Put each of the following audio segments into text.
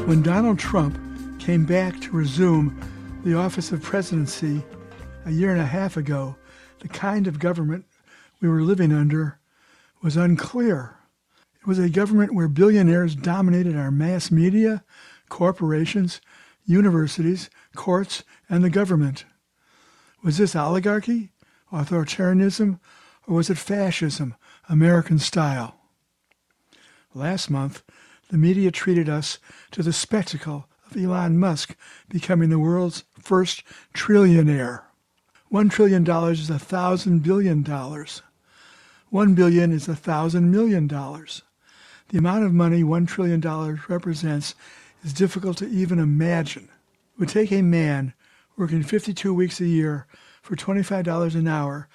When Donald Trump came back to resume the office of presidency a year and a half ago, the kind of government we were living under was unclear. It was a government where billionaires dominated our mass media, corporations, universities, courts, and the government. Was this oligarchy, authoritarianism, or was it fascism, American style? Last month, the media treated us to the spectacle of Elon Musk becoming the world's first trillionaire. $1 trillion is 1,000 billion dollars. 1 billion is 1,000 million dollars. The amount of money $1 trillion represents is difficult to even imagine. It would take a man working 52 weeks a year for $25 an hour,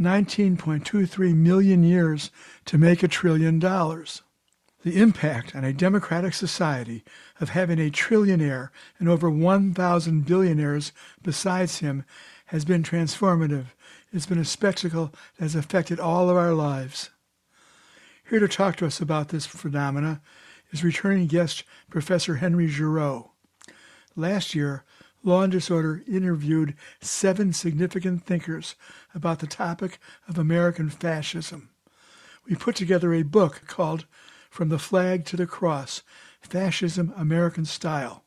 19.23 million years to make $1 trillion. The impact on a democratic society of having a trillionaire and over 1,000 billionaires besides him has been transformative. It's been a spectacle that has affected all of our lives. Here to talk to us about this phenomena is returning guest Professor Henry Giroux. Last year, Law and Disorder interviewed 7 significant thinkers about the topic of American fascism. We put together a book called From the Flag to the Cross, Fascism, American Style.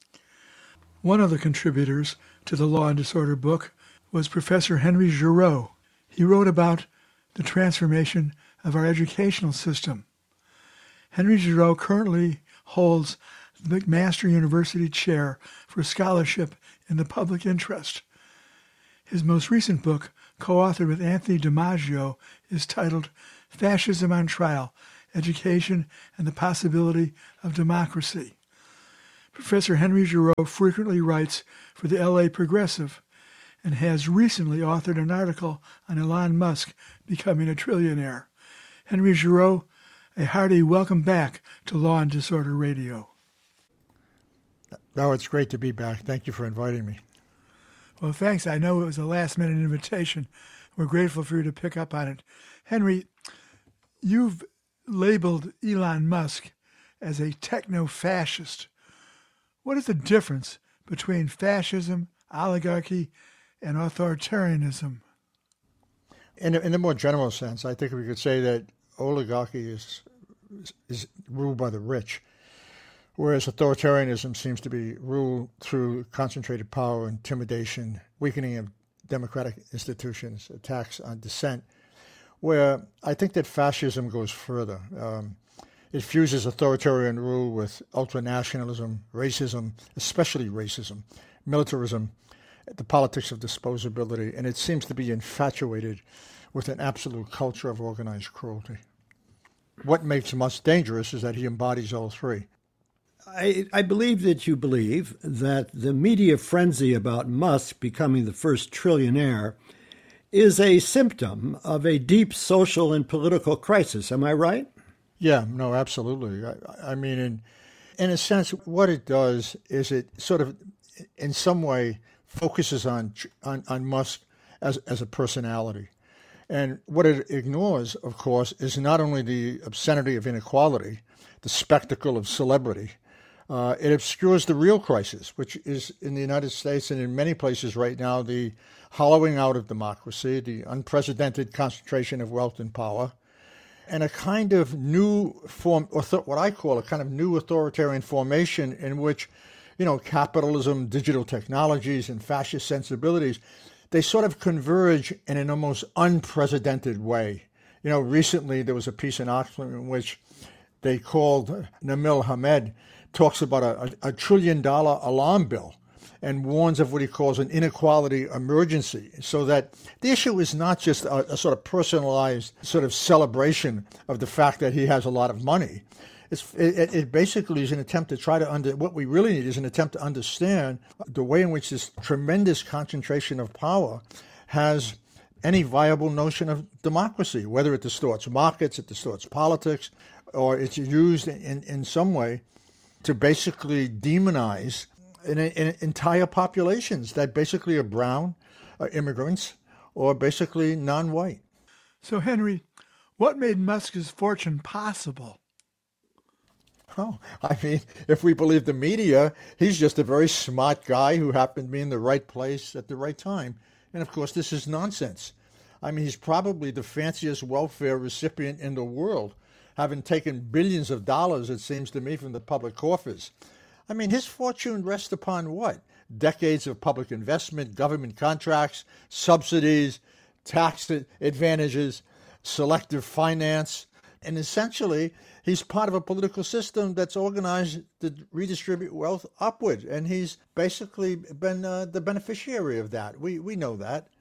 One of the contributors to the Law and Disorder book was Professor Henry Giroux. He wrote about the transformation of our educational system. Henry Giroux currently holds the McMaster University Chair for Scholarship in the Public Interest. His most recent book, co-authored with Anthony DiMaggio, is titled Fascism on Trial, Education and the Possibility of Democracy. Professor Henry Giroux frequently writes for the LA Progressive and has recently authored an article on Elon Musk becoming a trillionaire. Henry Giroux, a hearty welcome back to Law and Disorder Radio. No, it's great to be back. Thank you for inviting me. Well, thanks. I know it was a last-minute invitation. We're grateful for you to pick up on it. Henry, you've labeled Elon Musk as a techno-fascist. What is the difference between fascism, oligarchy, and authoritarianism? In the more general sense, I think we could say that oligarchy is ruled by the rich, whereas authoritarianism seems to be ruled through concentrated power, intimidation, weakening of democratic institutions, attacks on dissent, where I think that fascism goes further. It fuses authoritarian rule with ultranationalism, racism, especially racism, militarism, the politics of disposability, and it seems to be infatuated with an absolute culture of organized cruelty. What makes Musk dangerous is that he embodies all three. I believe that you believe that the media frenzy about Musk becoming the first trillionaire is a symptom of a deep social and political crisis. Am I right? Yeah, no, absolutely. I mean, in a sense, what it does is it sort of, in some way, focuses on Musk as a personality. And what it ignores, of course, is not only the obscenity of inequality, the spectacle of celebrity. It obscures the real crisis, which is in the United States and in many places right now, the hollowing out of democracy, the unprecedented concentration of wealth and power, and a kind of new form, or what I call a kind of new authoritarian formation in which, capitalism, digital technologies, and fascist sensibilities, they sort of converge in an almost unprecedented way. Recently there was a piece in Oxford in which they called Nabil Hamed talks about a $1 trillion alarm bill and warns of what he calls an inequality emergency, so that the issue is not just a sort of personalized sort of celebration of the fact that he has a lot of money. It basically is an attempt to try to what we really need is an attempt to understand the way in which this tremendous concentration of power has any viable notion of democracy, whether it distorts markets, it distorts politics, or it's used in some way to basically demonize entire populations that basically are brown, immigrants, or basically non-white. So, Henry, what made Musk's fortune possible? Oh, I mean, if we believe the media, he's just a very smart guy who happened to be in the right place at the right time. And of course, this is nonsense. I mean, he's probably the fanciest welfare recipient in the world, having taken billions of dollars, it seems to me, from the public coffers. I mean, his fortune rests upon what? Decades of public investment, government contracts, subsidies, tax advantages, selective finance. And essentially, he's part of a political system that's organized to redistribute wealth upward. And he's basically been the beneficiary of that. We know that.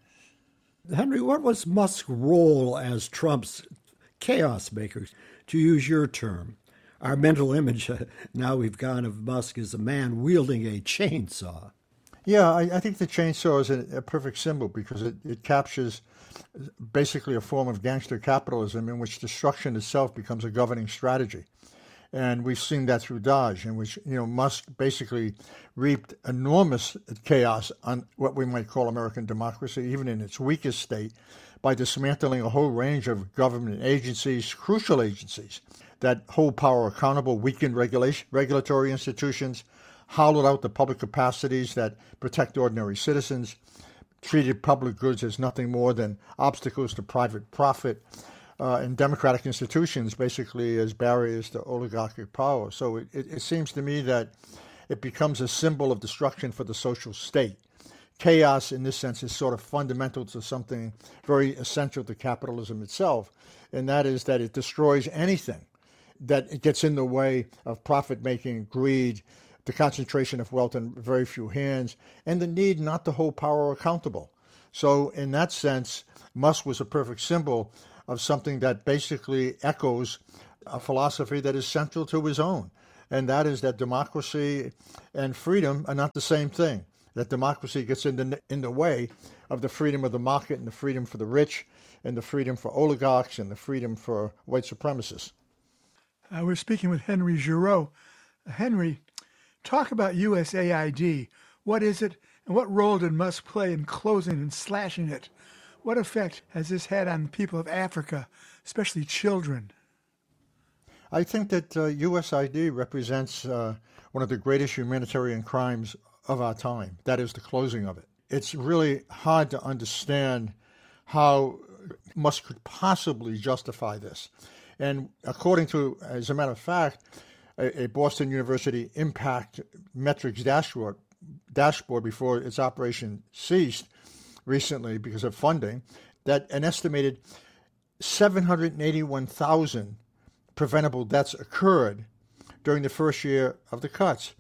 Henry, what was Musk's role as Trump's chaos maker, to use your term? Our mental image now we've gone of Musk as a man wielding a chainsaw. Yeah, I think the chainsaw is a perfect symbol because it captures basically a form of gangster capitalism in which destruction itself becomes a governing strategy. And we've seen that through Dodge, in which Musk basically reaped enormous chaos on what we might call American democracy, even in its weakest state, by dismantling a whole range of government agencies, crucial agencies, that hold power accountable, weakened regulatory institutions, hollowed out the public capacities that protect ordinary citizens, treated public goods as nothing more than obstacles to private profit, and democratic institutions basically as barriers to oligarchic power. So it seems to me that it becomes a symbol of destruction for the social state. Chaos, in this sense, is sort of fundamental to something very essential to capitalism itself, and that is that it destroys anything that it gets in the way of profit-making, greed, the concentration of wealth in very few hands, and the need not to hold power accountable. So in that sense, Musk was a perfect symbol of something that basically echoes a philosophy that is central to his own, and that is that democracy and freedom are not the same thing, that democracy gets in the way of the freedom of the market and the freedom for the rich and the freedom for oligarchs and the freedom for white supremacists. We're speaking with Henry Giroux. Henry, talk about USAID. What is it, and what role did Musk play in closing and slashing it? What effect has this had on the people of Africa, especially children? I think that USAID represents one of the greatest humanitarian crimes of our time. That is the closing of it. It's really hard to understand how Musk could possibly justify this. And according to, as a matter of fact, a Boston University impact metrics dashboard before its operation ceased recently because of funding, that an estimated 781,000 preventable deaths occurred during the first year of the cuts.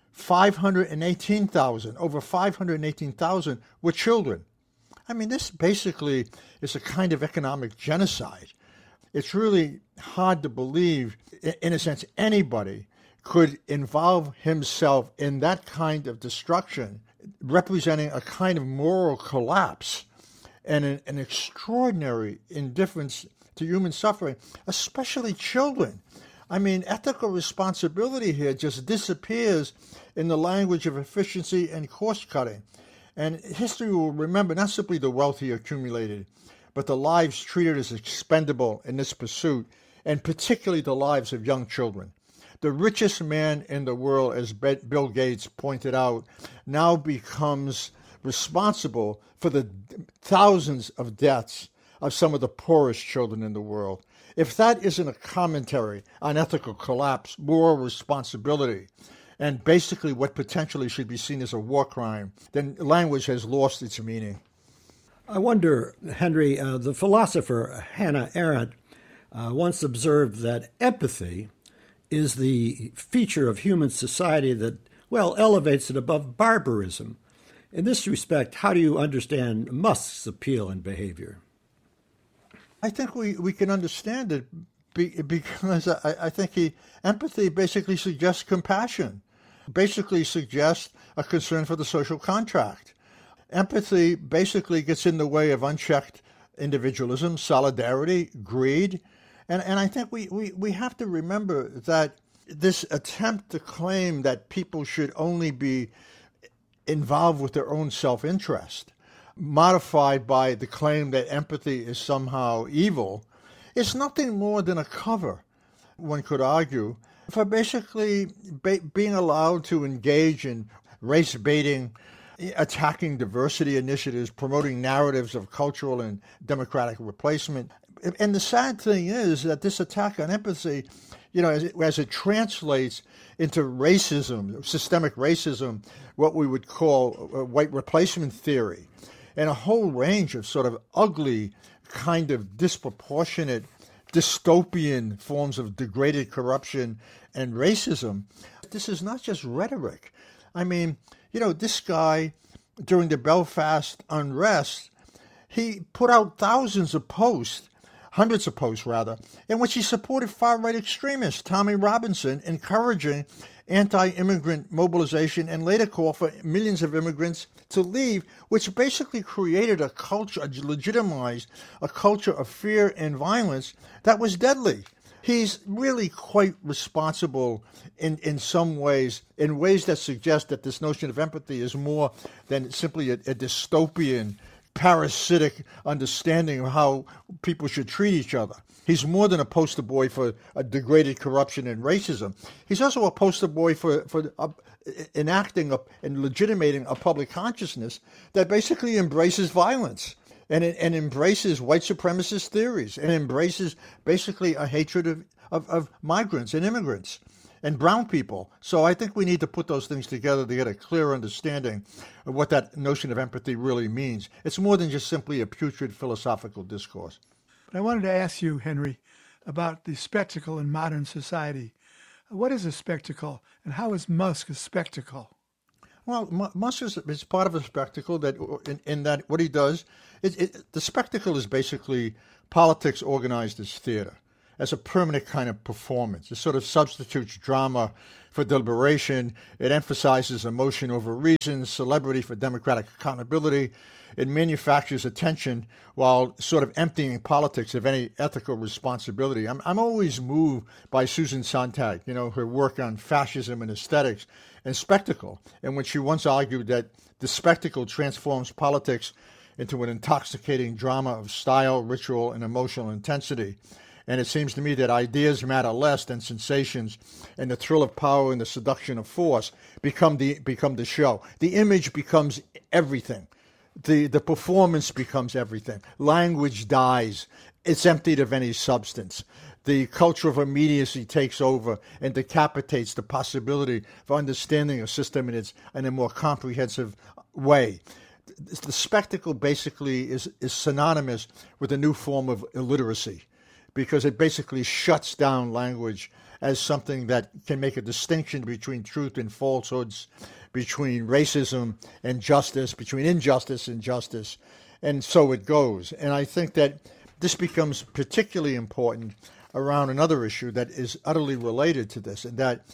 Over 518,000 were children. I mean, this basically is a kind of economic genocide. It's really hard to believe, in a sense, anybody could involve himself in that kind of destruction, representing a kind of moral collapse and an extraordinary indifference to human suffering, especially children. I mean, ethical responsibility here just disappears in the language of efficiency and cost cutting. And history will remember not simply the wealth he accumulated, but the lives treated as expendable in this pursuit, and particularly the lives of young children. The richest man in the world, as Bill Gates pointed out, now becomes responsible for the thousands of deaths of some of the poorest children in the world. If that isn't a commentary on ethical collapse, moral responsibility, and basically what potentially should be seen as a war crime, then language has lost its meaning. I wonder, Henry, the philosopher Hannah Arendt once observed that empathy is the feature of human society that, elevates it above barbarism. In this respect, how do you understand Musk's appeal and behavior? I think we can understand it because I think empathy basically suggests compassion, basically suggests a concern for the social contract. Empathy basically gets in the way of unchecked individualism, solidarity, greed. And I think we have to remember that this attempt to claim that people should only be involved with their own self-interest, modified by the claim that empathy is somehow evil, is nothing more than a cover, one could argue, for basically being allowed to engage in race baiting, attacking diversity initiatives, promoting narratives of cultural and democratic replacement. And the sad thing is that this attack on empathy, as it translates into racism, systemic racism, what we would call white replacement theory, and a whole range of sort of ugly, kind of disproportionate, dystopian forms of degraded corruption and racism. This is not just rhetoric. I mean, this guy, during the Belfast unrest, he put out thousands of posts, hundreds of posts rather, in which he supported far-right extremists, Tommy Robinson, encouraging anti-immigrant mobilization and later called for millions of immigrants to leave, which basically created a culture, legitimized a culture of fear and violence that was deadly. He's really quite responsible in some ways, in ways that suggest that this notion of empathy is more than simply a dystopian, parasitic understanding of how people should treat each other. He's more than a poster boy for a degraded corruption and racism. He's also a poster boy for enacting and legitimating a public consciousness that basically embraces violence and embraces white supremacist theories and embraces basically a hatred of migrants and immigrants and brown people. So I think we need to put those things together to get a clear understanding of what that notion of empathy really means. It's more than just simply a putrid philosophical discourse. But I wanted to ask you, Henry, about the spectacle in modern society. What is a spectacle, and how is Musk a spectacle? Well, Musk is part of a spectacle that, in that what he does, the spectacle is basically politics organized as theater, as a permanent kind of performance. It sort of substitutes drama for deliberation. It emphasizes emotion over reason, celebrity for democratic accountability. It manufactures attention while sort of emptying politics of any ethical responsibility. I'm always moved by Susan Sontag, her work on fascism and aesthetics and spectacle, in which she once argued that the spectacle transforms politics into an intoxicating drama of style, ritual, and emotional intensity. And it seems to me that ideas matter less than sensations, and the thrill of power and the seduction of force become the show. The image becomes everything. The performance becomes everything. Language dies. It's emptied of any substance. The culture of immediacy takes over and decapitates the possibility of understanding a system in a more comprehensive way. The spectacle basically is synonymous with a new form of illiteracy, because it basically shuts down language as something that can make a distinction between truth and falsehoods, between racism and justice, between injustice and justice, and so it goes. And I think that this becomes particularly important around another issue that is utterly related to this, and that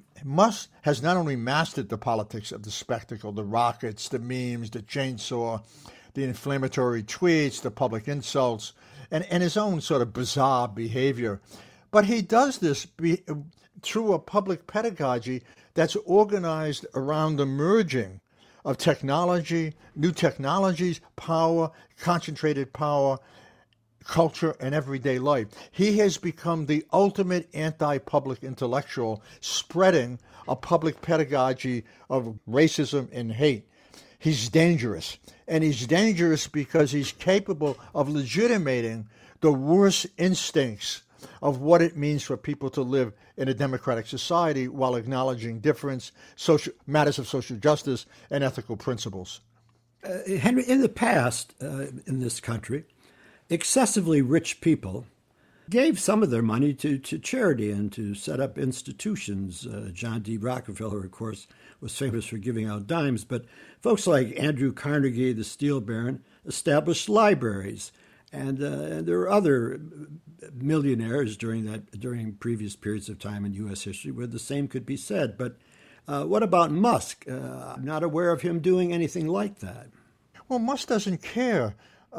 Musk has not only mastered the politics of the spectacle, the rockets, the memes, the chainsaw, the inflammatory tweets, the public insults, and his own sort of bizarre behavior, but he does this through a public pedagogy that's organized around the merging of technology, new technologies, power, concentrated power, culture, and everyday life. He has become the ultimate anti-public intellectual, spreading a public pedagogy of racism and hate. He's dangerous, and he's dangerous because he's capable of legitimating the worst instincts of what it means for people to live in a democratic society while acknowledging difference, matters of social justice, and ethical principles. Henry, in the past, in this country, excessively rich people gave some of their money to charity and to set up institutions. John D. Rockefeller, of course, was famous for giving out dimes, but folks like Andrew Carnegie, the steel baron, established libraries. And there were other millionaires during previous periods of time in U.S. history where the same could be said. But what about Musk? I'm not aware of him doing anything like that. Well, Musk doesn't care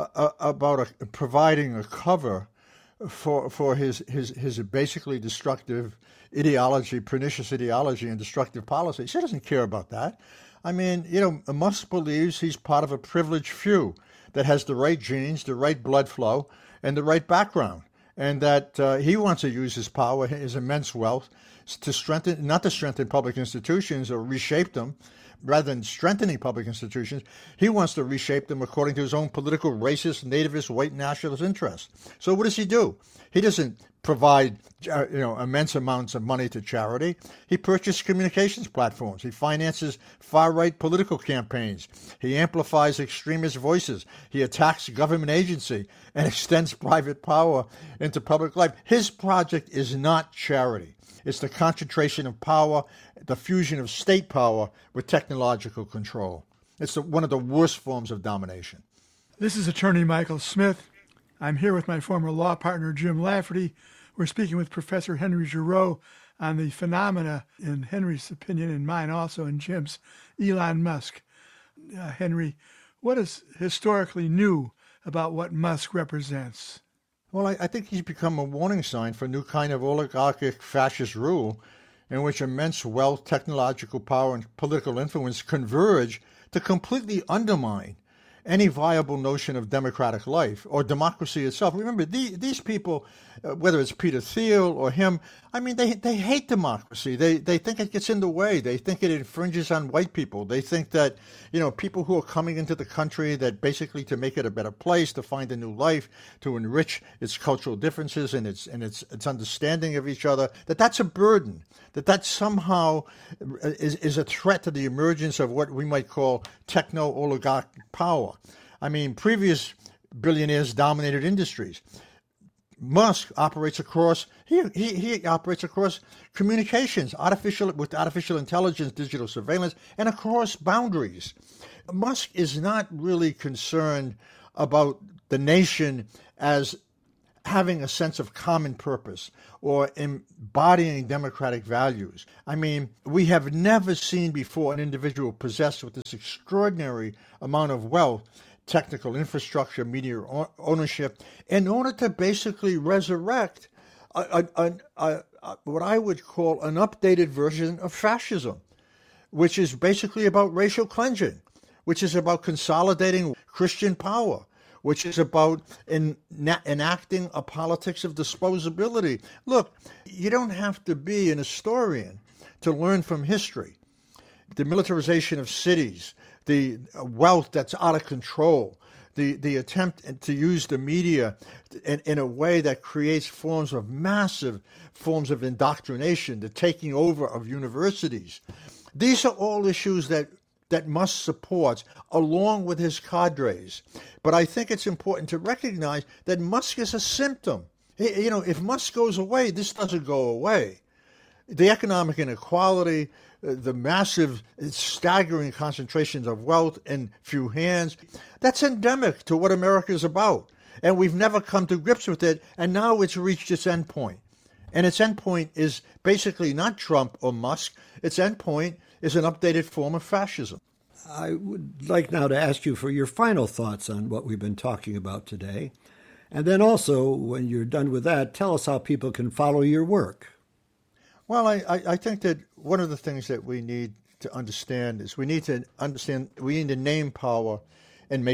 about providing a cover for his basically destructive ideology, pernicious ideology, and destructive policies. He doesn't care about that. I mean, Musk believes he's part of a privileged few that has the right genes, the right blood flow, and the right background, and that he wants to use his power, his immense wealth, to strengthen, not to strengthen public institutions or reshape them. Rather than strengthening public institutions, he wants to reshape them according to his own political, racist, nativist, white nationalist interests. So what does he do? He doesn't provide immense amounts of money to charity. He purchases communications platforms. He finances far-right political campaigns. He amplifies extremist voices. He attacks government agency and extends private power into public life. His project is not charity. It's the concentration of power, the fusion of state power with technological control. It's one of the worst forms of domination. This is attorney Michael Smith. I'm here with my former law partner, Jim Lafferty. We're speaking with Professor Henry Giroux on the phenomena, in Henry's opinion and mine also, and Jim's, Elon Musk. Henry, what is historically new about what Musk represents? Well, I think he's become a warning sign for a new kind of oligarchic fascist rule in which immense wealth, technological power, and political influence converge to completely undermine any viable notion of democratic life or democracy itself. Remember, these people, whether it's Peter Thiel or him, I mean, they hate democracy. They think it gets in the way. They think it infringes on white people. They think that, people who are coming into the country, that basically to make it a better place, to find a new life, to enrich its cultural differences and its understanding of each other, that's a burden, that somehow is a threat to the emergence of what we might call techno-oligarch power. I mean, previous billionaires dominated industries. Musk operates across he operates across communications, with artificial intelligence, digital surveillance, and across boundaries. Musk is not really concerned about the nation as having a sense of common purpose or embodying democratic values. I mean, we have never seen before an individual possessed with this extraordinary amount of wealth, technical infrastructure, media ownership, in order to basically resurrect what I would call an updated version of fascism, which is basically about racial cleansing, which is about consolidating Christian power, which is about enacting a politics of disposability. Look, you don't have to be an historian to learn from history. The militarization of cities, the wealth that's out of control, the attempt to use the media in a way that creates massive forms of indoctrination, the taking over of universities. These are all issues that Musk supports, along with his cadres. But I think it's important to recognize that Musk is a symptom. If Musk goes away, this doesn't go away. The economic inequality, the massive, staggering concentrations of wealth in few hands, that's endemic to what America is about. And we've never come to grips with it, and now it's reached its end point. And its end point is basically not Trump or Musk. Its end point is an updated form of fascism. I would like now to ask you for your final thoughts on what we've been talking about today. And then also, when you're done with that, tell us how people can follow your work. Well, I think that one of the things that we need to understand is we need to name power